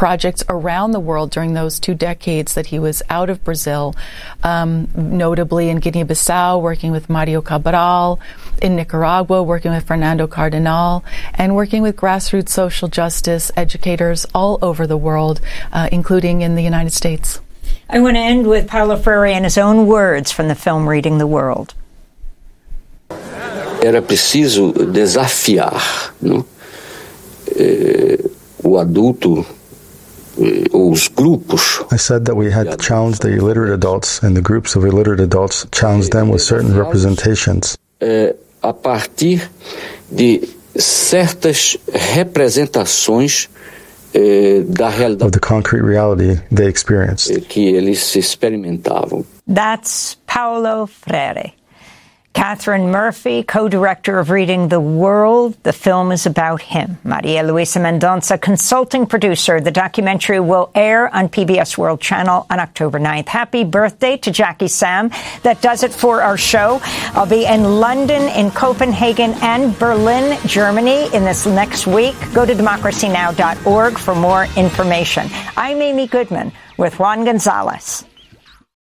projects around the world during those 2 decades that he was out of Brazil, notably in Guinea-Bissau, working with Mario Cabral, in Nicaragua, working with Fernando Cardenal, and working with grassroots social justice educators all over the world, including in the United States. I want to end with Paulo Freire and his own words from the film Reading the World. Era preciso desafiar, não? O adulto ou os grupos. I said that we had to challenge the illiterate adults, and the groups of illiterate adults challenge them with certain representations. A partir de certas representações da realidade, of the concrete reality they experienced, que eles experimentavam. That's Paulo Freire. Catherine Murphy, co-director of Reading the World. The film is about him. Maria Luisa Mendonça, consulting producer. The documentary will air on PBS World Channel on October 9th. Happy birthday to Jackie Sam. That does it for our show. I'll be in London, in Copenhagen, and Berlin, Germany in this next week. Go to democracynow.org for more information. I'm Amy Goodman with Juan Gonzalez.